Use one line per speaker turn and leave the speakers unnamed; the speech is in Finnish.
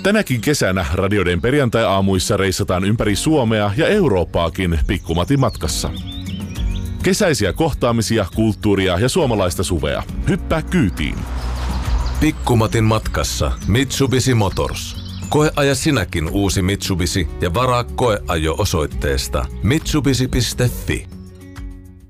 Tänäkin kesänä Radioiden perjantai-aamuissa reissataan ympäri Suomea ja Eurooppaakin Pikkumatin matkassa. Kesäisiä kohtaamisia, kulttuuria ja suomalaista suvea. Hyppää kyytiin.
Pikkumatin matkassa Mitsubishi Motors. Koeaja sinäkin uusi Mitsubishi ja varaa koeajo osoitteesta mitsubishi.fi.